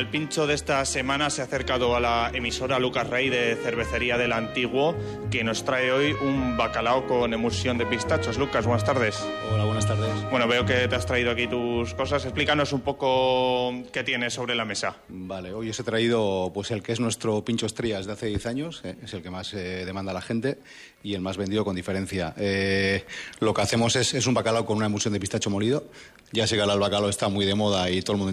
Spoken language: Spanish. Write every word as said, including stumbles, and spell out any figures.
el pincho de esta semana se ha acercado a la emisora Lucas Rey de Cervecería del Antiguo, que nos trae hoy un bacalao con emulsión de pistachos. Lucas, buenas tardes. Hola, buenas tardes. Bueno, veo que te has traído aquí tus cosas. Explícanos un poco qué tienes sobre la mesa. Vale, hoy os he traído pues el que es nuestro pincho estrella desde hace diez años, eh, es el que más eh, demanda la gente y el más vendido con diferencia. Eh, lo que hacemos es, es un bacalao con una emulsión de pistacho molido. Ya sé que ahora el bacalao está muy de moda y todo el mundo